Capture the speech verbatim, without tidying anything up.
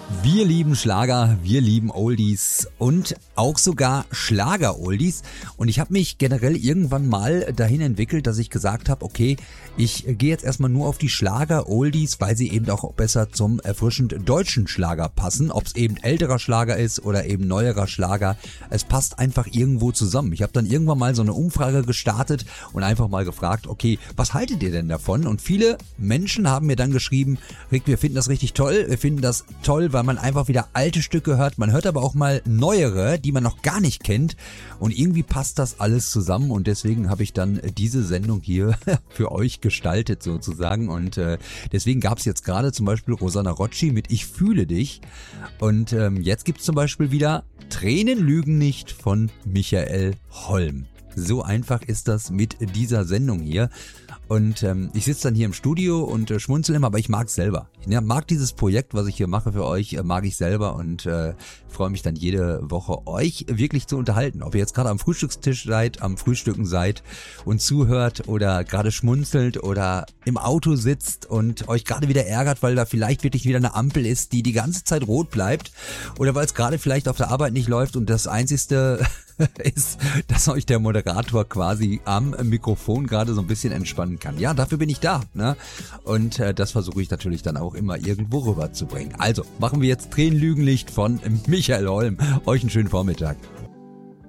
Wir lieben Schlager, wir lieben Oldies und auch sogar Schlager-Oldies. Und ich habe mich generell irgendwann mal dahin entwickelt, dass ich gesagt habe, okay, ich gehe jetzt erstmal nur auf die Schlager-Oldies, weil sie eben auch besser zum erfrischend deutschen Schlager passen. Ob es eben älterer Schlager ist oder eben neuerer Schlager, es passt einfach irgendwo zusammen. Ich habe dann irgendwann mal so eine Umfrage gestartet und einfach mal gefragt, okay, was haltet ihr denn davon? Und viele Menschen haben mir dann geschrieben, Rick, wir finden das richtig toll, wir finden das toll, weil man einfach wieder alte Stücke hört. Man hört aber auch mal neuere, die man noch gar nicht kennt. Und irgendwie passt das alles zusammen. Und deswegen habe ich dann diese Sendung hier für euch gestaltet sozusagen. Und äh, deswegen gab es jetzt gerade zum Beispiel Rosanna Rocci mit Ich fühle dich. Und ähm, jetzt gibt es zum Beispiel wieder Tränen lügen nicht von Michael Holm. So einfach ist das mit dieser Sendung hier. Und ähm, ich sitze dann hier im Studio und äh, schmunzel immer, aber ich mag es selber. Ich ja, mag dieses Projekt, was ich hier mache für euch, äh, mag ich selber und äh, freue mich dann jede Woche, euch wirklich zu unterhalten. Ob ihr jetzt gerade am Frühstückstisch seid, am Frühstücken seid und zuhört oder gerade schmunzelt oder im Auto sitzt und euch gerade wieder ärgert, weil da vielleicht wirklich wieder eine Ampel ist, die die ganze Zeit rot bleibt oder weil es gerade vielleicht auf der Arbeit nicht läuft und das Einzigste ist, dass euch der Moderator quasi am Mikrofon gerade so ein bisschen entspannen kann. Ja, dafür bin ich da, ne? Und äh, das versuche ich natürlich dann auch immer irgendwo rüberzubringen. Also, machen wir jetzt Tränen lügen nicht von Michael Holm. Euch einen schönen Vormittag.